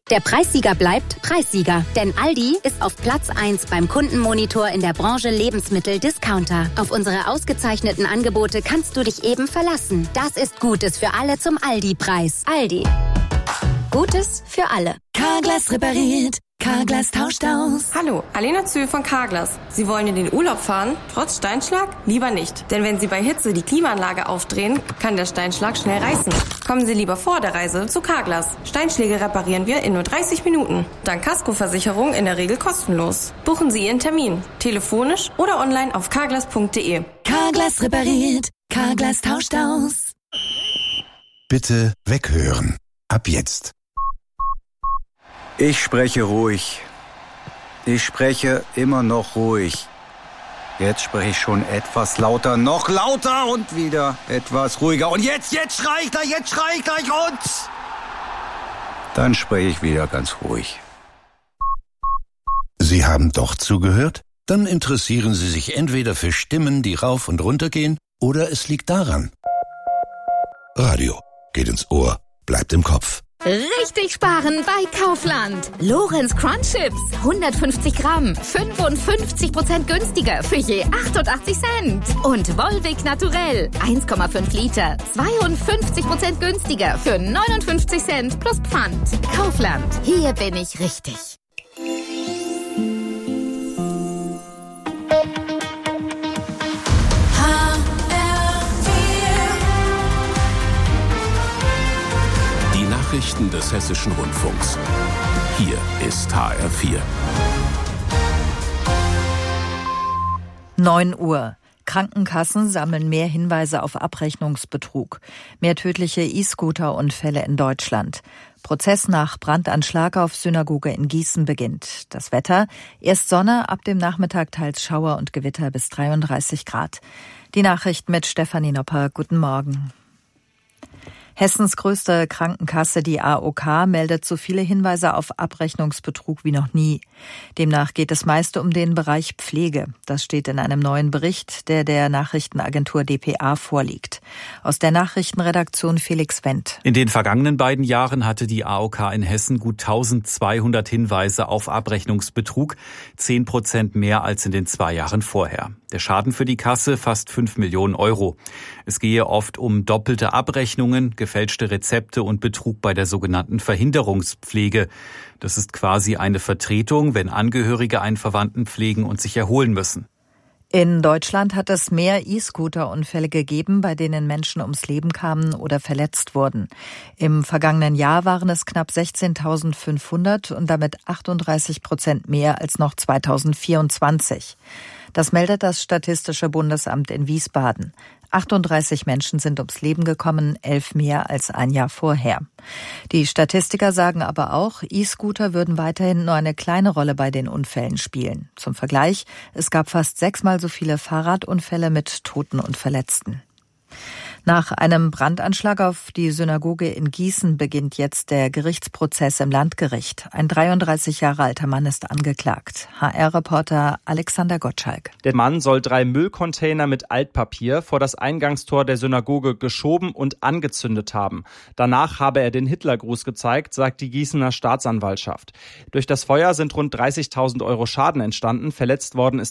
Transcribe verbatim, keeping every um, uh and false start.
Der Preissieger bleibt Preissieger. Denn Aldi ist auf Platz eins beim Kundenmonitor in der Branche Lebensmittel-Discounter. Auf unsere ausgezeichneten Angebote kannst du dich eben verlassen. Das ist Gutes für alle zum Aldi-Preis. Aldi. Gutes für alle. Carglass repariert. Carglass tauscht aus. Hallo, Alena Zühl von Carglass. Sie wollen in den Urlaub fahren, trotz Steinschlag? Lieber nicht. Denn wenn Sie bei Hitze die Klimaanlage aufdrehen, kann der Steinschlag schnell reißen. Kommen Sie lieber vor der Reise zu Carglass. Steinschläge reparieren wir in nur dreißig Minuten. Dank Kaskoversicherung in der Regel kostenlos. Buchen Sie Ihren Termin. Telefonisch oder online auf carglass punkt de. Carglass repariert. Carglass tauscht aus. Bitte weghören. Ab jetzt. Ich spreche ruhig. Ich spreche immer noch ruhig. Jetzt spreche ich schon etwas lauter, noch lauter und wieder etwas ruhiger. Und jetzt, jetzt schrei ich gleich, jetzt schrei ich gleich und... Dann spreche ich wieder ganz ruhig. Sie haben doch zugehört? Dann interessieren Sie sich entweder für Stimmen, die rauf und runter gehen, oder es liegt daran. Radio geht ins Ohr, bleibt im Kopf. Richtig sparen bei Kaufland. Lorenz Crunch Chips, hundertfünfzig Gramm, fünfundfünfzig Prozent günstiger für je achtundachtzig Cent. Und Volvic Naturell, eins Komma fünf Liter, zweiundfünfzig Prozent günstiger für neunundfünfzig Cent plus Pfand. Kaufland, hier bin ich richtig. Nachrichten des Hessischen Rundfunks. Hier ist H R vier. neun Uhr. Krankenkassen sammeln mehr Hinweise auf Abrechnungsbetrug. Mehr tödliche E-Scooter-Unfälle in Deutschland. Prozess nach Brandanschlag auf Synagoge in Gießen beginnt. Das Wetter: erst Sonne, ab dem Nachmittag teils Schauer und Gewitter bis dreiunddreißig Grad. Die Nachrichten mit Stefanie Nopper. Guten Morgen. Hessens größte Krankenkasse, die A O K, meldet so viele Hinweise auf Abrechnungsbetrug wie noch nie. Demnach geht es meist um den Bereich Pflege. Das steht in einem neuen Bericht, der der Nachrichtenagentur d p a vorliegt. Aus der Nachrichtenredaktion Felix Wendt. In den vergangenen beiden Jahren hatte die A O K in Hessen gut eintausendzweihundert Hinweise auf Abrechnungsbetrug, zehn Prozent mehr als in den zwei Jahren vorher. Der Schaden für die Kasse fast fünf Millionen Euro. Es gehe oft um doppelte Abrechnungen, gefälschte Rezepte und Betrug bei der sogenannten Verhinderungspflege. Das ist quasi eine Vertretung, wenn Angehörige einen Verwandten pflegen und sich erholen müssen. In Deutschland hat es mehr E-Scooter-Unfälle gegeben, bei denen Menschen ums Leben kamen oder verletzt wurden. Im vergangenen Jahr waren es knapp sechzehntausendfünfhundert und damit achtunddreißig Prozent mehr als noch zweitausendvierundzwanzig. Das meldet das Statistische Bundesamt in Wiesbaden. achtunddreißig Menschen sind ums Leben gekommen, elf mehr als ein Jahr vorher. Die Statistiker sagen aber auch, E-Scooter würden weiterhin nur eine kleine Rolle bei den Unfällen spielen. Zum Vergleich, es gab fast sechsmal so viele Fahrradunfälle mit Toten und Verletzten. Nach einem Brandanschlag auf die Synagoge in Gießen beginnt jetzt der Gerichtsprozess im Landgericht. Ein dreiunddreißig Jahre alter Mann ist angeklagt. H R-Reporter Alexander Gottschalk. Der Mann soll drei Müllcontainer mit Altpapier vor das Eingangstor der Synagoge geschoben und angezündet haben. Danach habe er den Hitlergruß gezeigt, sagt die Gießener Staatsanwaltschaft. Durch das Feuer sind rund dreißigtausend Euro Schaden entstanden. Verletzt worden ist